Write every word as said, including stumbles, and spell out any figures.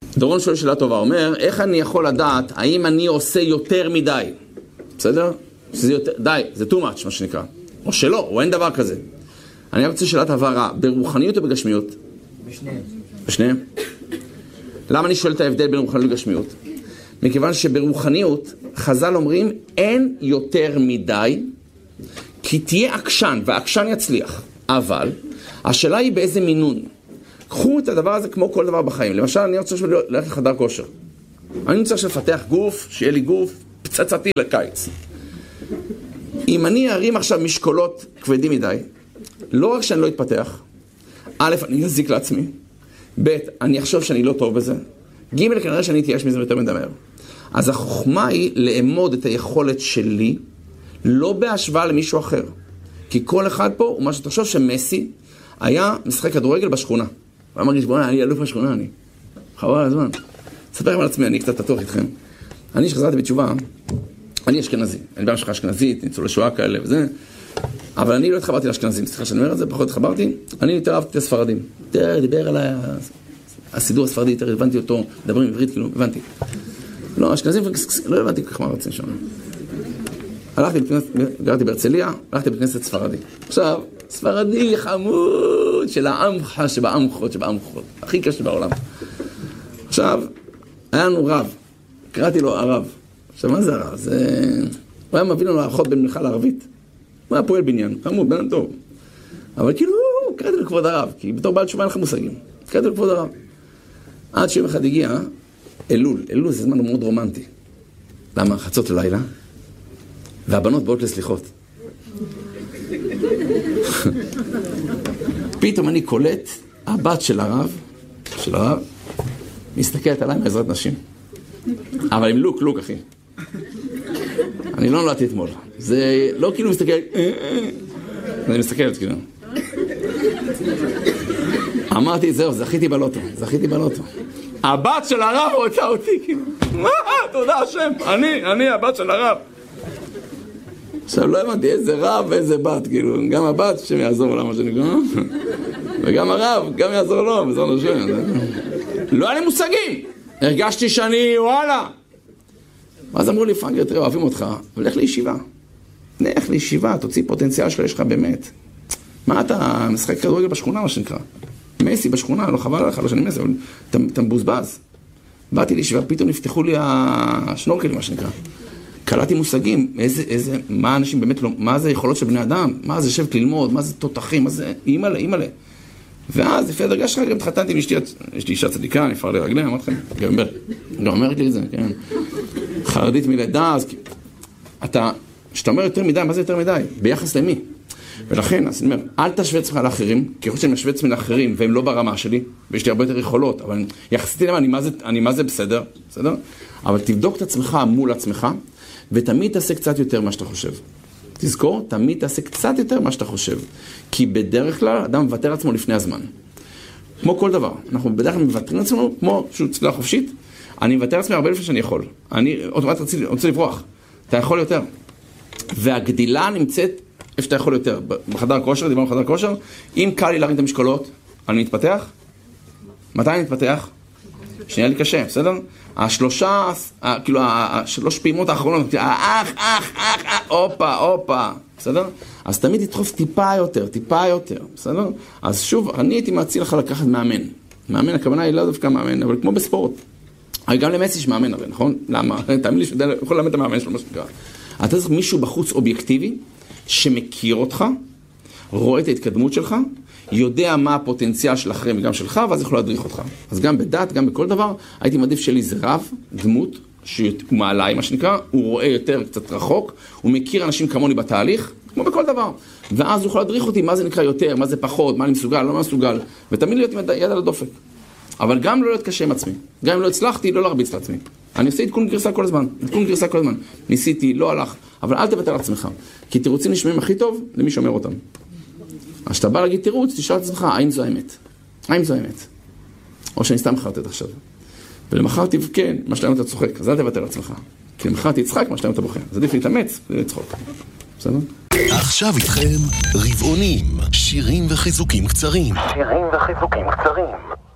דורון שואל שאלה טובה, אומר, איך אני יכול לדעת, האם אני עושה יותר מדי? בסדר? שזה יותר, די, זה too much, מה שנקרא. או שלא, או אין דבר כזה. אני רוצה שאלת הבהרה, ברוחניות או בגשמיות? בשניהם. בשניהם? למה אני שואל את ההבדל בין רוחניות לגשמיות? מכיוון שברוחניות, חז"ל אומרים, אין יותר מדי, כי תהיה עקשן, והעקשן יצליח. אבל, השאלה היא באיזה מינון. קחו את הדבר הזה כמו כל דבר בחיים. למשל, אני רוצה ללכת לחדר כושר. אני צריך לפתח גוף, שיהיה לי גוף פצצתי לקיץ. אם אני ארים עכשיו משקולות כבדים מדי, לא רק שאני לא אתפתח, א', אני אזיק לעצמי, ב', אני אחשוב שאני לא טוב בזה, ג', כנראה שאני אתייאש מזה יותר מדמר. אז החוכמה היא לאמוד את היכולת שלי, לא בהשוואה למישהו אחר. כי כל אחד פה הוא מה שתחשוב שמסי היה משחק כדורגל בשכונה. הוא מרגיש, בוא, אני אלוף בשכונה, אני. חבל הזמן. אספר לכם על עצמי, אני קצת תתוח איתכם. אני שחזרתי בתשובה, אני אשכנזי. אני בא משפחה אשכנזית, ניצולי שואה כאלה וזה. אבל אני לא התחברתי לאשכנזים. סליחה שאני אומר את זה, פחות התחברתי. אני יותר אהבתי את הספרדים. יותר דיבר עליי, הסידור הספרדי, יותר הבנתי אותו, מדברים עברית, כאילו, הבנתי. לא, אשכנזים, לא הבנתי כך מה רצים שם. הלכתי, גרתי בהרצליה, הלכתי בכנסת ספרדי. עכשיו, ספרדי חמוד של העמך שבעמכות, שבעמכות. הכי קשה בעולם. עכשיו, היה לנו רב. קראתי לו הרב. עכשיו, מה זה הרב? זה... הוא היה מביא לנו האחות בין מלכה לערבית. הוא היה פועל בניין, חמוד, בן טוב. אבל כאילו, קראתי לו כבוד הרב, כי בתור בעל תשובה אין לך מושגים. קראתי לו כבוד הרב. עד שיום אחד הגיע, אלול. אלול זה זמן מאוד רומנטי. למה? חצות לילה. והבנות באות לסליחות. פתאום אני קולט, הבת של הרב, של הרב, מסתכלת עליי מעזרת נשים. אבל עם לוק, לוק, אחי. אני לא נולדתי אתמול. זה לא כאילו מסתכלת, אני מסתכלת כאילו. אמרתי, זהו, זכיתי בלוטו, זכיתי בלוטו. הבת של הרב רוצה אותי, כאילו. מה? תודה השם, אני, אני הבת של הרב. עכשיו לא הבנתי איזה רב ואיזה בת, כאילו, גם הבת שם יעזור לו, מה שנקרא, וגם הרב, גם יעזור לו, בעזרת השם. לא היה לי מושגים, הרגשתי שאני, וואלה. ואז אמרו לי, פרנקל, תראה, אוהבים אותך, ולך לישיבה. לך לישיבה, תוציא פוטנציאל שלו, יש לך באמת. מה אתה משחק כדורגל בשכונה, מה שנקרא? מסי בשכונה, לא חבל עליך, לא שאני מסי, אבל אתה מבוזבז. באתי לישיבה, פתאום נפתחו לי השנורקלים, מה שנקרא. קלטתי מושגים, איזה, איזה, מה אנשים באמת לא, מה זה יכולות של בני אדם, מה זה שבט ללמוד, מה זה תותחים, מה זה, אימא לה, אימא לה. ואז לפי הדרגה שלך, גם התחתנתי עם אשתי, יש לי אישה צדיקה, אני אפשר לרגליה, אמרתי לכם, גם אומר, גם אומרת לי את זה, כן. חרדית מלידה, אז אתה, שאתה אומר יותר מדי, מה זה יותר מדי? ביחס למי? ולכן, אז אני אומר, אל תשווה עצמך לאחרים, כי יכול שאני משווה עצמי לאחרים, והם לא ברמה שלי, ויש לי הרבה יותר יכולות, אבל יחסית למה, אני מה זה, אני מה זה בסדר, בסדר? אבל תבדוק את עצמך מול עצמך, ותמיד תעשה קצת יותר מה שאתה חושב. תזכור, תמיד תעשה קצת יותר מה שאתה חושב. כי בדרך כלל, אדם מוותר עצמו לפני הזמן. כמו כל דבר. אנחנו בדרך כלל מוותרים עצמנו, כמו שהוא צלילה חופשית, אני מוותר עצמי הרבה לפני שאני יכול. אני אוטומטית רוצה, רוצה לברוח. אתה יכול יותר. והגדילה נמצאת איפה שאתה יכול יותר. בחדר כושר, דיברנו בחדר כושר, אם קל לי להרים את המשקולות, אני מתפתח. מתי אני מתפתח? שנייה לי קשה, בסדר? השלושה, כאילו, השלוש פעימות האחרונות, אח, אח, אח, אח, אופה, אופה, בסדר? אז תמיד תדחוף טיפה יותר, טיפה יותר, בסדר? אז שוב, אני הייתי מציע לך לקחת מאמן. מאמן, הכוונה היא לא דווקא מאמן, אבל כמו בספורט. גם למסי יש מאמן, הרי, נכון? למה? תאמין לי שהוא יכול ללמד את המאמן שלו, מה שנקרא. אתה צריך מישהו בחוץ אובייקטיבי, שמכיר אותך, רואה את ההתקדמות שלך, יודע מה הפוטנציאל של אחרים וגם שלך, ואז יכול להדריך אותך. אז גם בדת, גם בכל דבר, הייתי מעדיף שלי זה רב, דמות, שהוא מעליי, מה שנקרא, הוא רואה יותר קצת רחוק, הוא מכיר אנשים כמוני בתהליך, כמו בכל דבר. ואז הוא יכול להדריך אותי מה זה נקרא יותר, מה זה פחות, מה אני מסוגל, לא מה מסוגל, ותמיד להיות עם יד על הדופק. אבל גם לא להיות קשה עם עצמי. גם אם לא הצלחתי, לא להרביץ לעצמי. אני עושה עדכון גרסה כל הזמן, עדכון גרסה כל הזמן. ניסיתי, לא הלך, אבל אל תוותר על עצמך. כי תירוצים נשמעים הכי טוב למי שאומר אותם. אז שאתה בא להגיד תירוץ, תשאל את עצמך, האם זו האמת? האם זו האמת? או שאני סתם חרטט עכשיו. ולמחר תבכה, מה שלהם אתה צוחק, אז אל תוותר על עצמך. כי למחר תצחק, מה שלהם אתה בוכה. אז עדיף להתאמץ ולצחוק. בסדר? עכשיו איתכם רבעונים, שירים וחיזוקים קצרים. שירים וחיזוקים קצרים.